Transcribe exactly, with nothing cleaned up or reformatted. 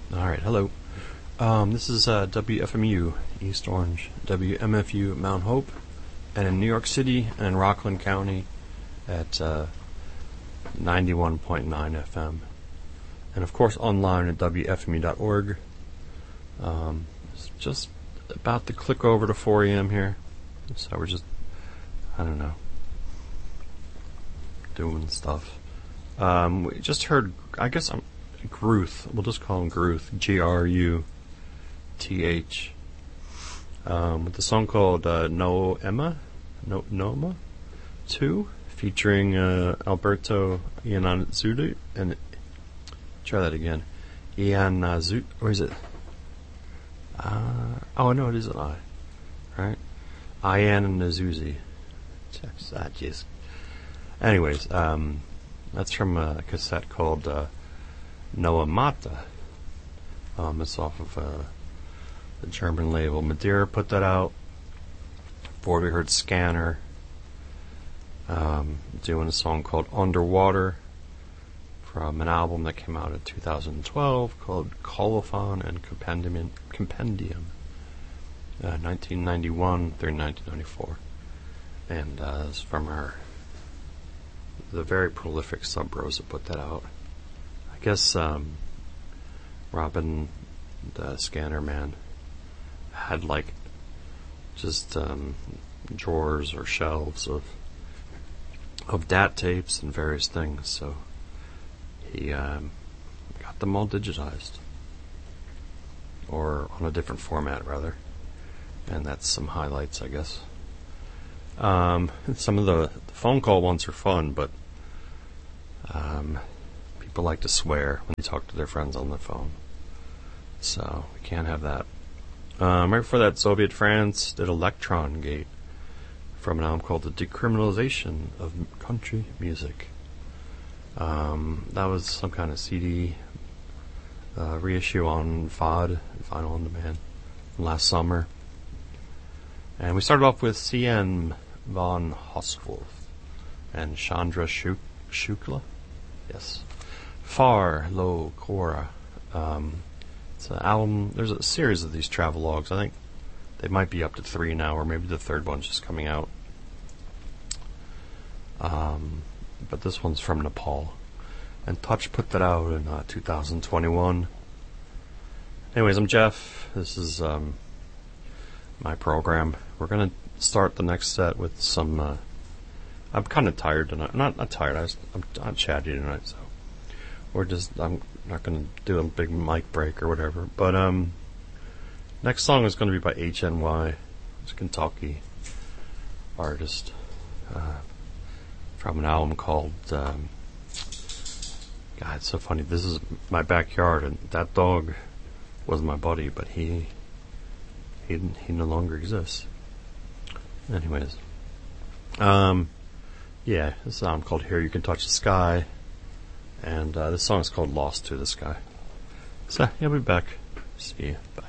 Alright, hello. Um, this is uh, W F M U, East Orange, W M F U, Mount Hope, and in New York City and in Rockland County at uh, ninety-one point nine F M. And of course online at W F M U dot org. Um, it's just about to click over to four A M here. So we're just, I don't know, doing stuff. Um, we just heard, I guess I'm, Gruth. We'll just call him Gruth. G R U T H. Um, with the song called uh, No Emma? No Noma two, featuring uh, Alberto Iannazzulli. And try that again. Iannazzulli. Or is it? Uh, oh, no, it is an I. Right? Iannazzulli. Check that, jeez. Anyways, um, that's from a cassette called uh, Noah Mata. Um, it's off of uh, the German label. Madeira put that out. Before we heard Scanner um, doing a song called Underwater from an album that came out in two thousand twelve called Colophon and Compendium, Compendium uh, nineteen ninety-one through nineteen ninety-four. And uh, it's from her, the very prolific Sub Rosa put that out. I guess um, Robin, the Scanner man, had like just um, drawers or shelves of of D A T tapes and various things. So he um, got them all digitized, or on a different format rather. And that's some highlights, I guess. Um, some of the, the phone call ones are fun, but um, people like to swear when they talk to their friends on the phone. So we can't have that. Um, right before that, Soviet France did Electron Gate from an album called The Decriminalization of Country Music. Um, that was some kind of C D uh, reissue on V O D, Vinyl on Demand, last summer. And we started off with C N von Hoswolf and Chandra Shuk- Shukla. Yes. Far Low Cora. Um, it's an album. There's a series of these travelogues. I think they might be up to three now, or maybe the third one's just coming out. Um, but this one's from Nepal. And Touch put that out in uh, two thousand twenty-one. Anyways, I'm Jeff. This is um, my program. We're going to start the next set with some... Uh, I'm kind of tired tonight. Not not tired. I was, I'm, I'm chatty tonight, so... We're just... I'm not going to do a big mic break or whatever. But, um... next song is going to be by H N Y. It's a Kentucky artist. Uh, from an album called... Um, God, it's so funny. This is my backyard, and that dog was my buddy, but he... He, he no longer exists. Anyways. Um... Yeah, this is an album called Here You Can Touch the Sky. And uh, this song is called Lost to the Sky. So, yeah, we'll be back. See you. Bye.